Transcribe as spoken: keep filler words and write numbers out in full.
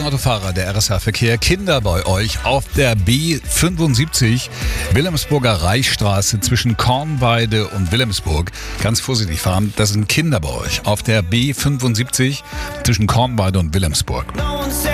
Autofahrer, der R S H-Verkehr. Kinder bei euch auf der B fünfundsiebzig, Wilhelmsburger Reichsstraße zwischen Kornweide und Wilhelmsburg. Ganz vorsichtig fahren, das sind Kinder bei euch auf der B fünfundsiebzig zwischen Kornweide und Wilhelmsburg.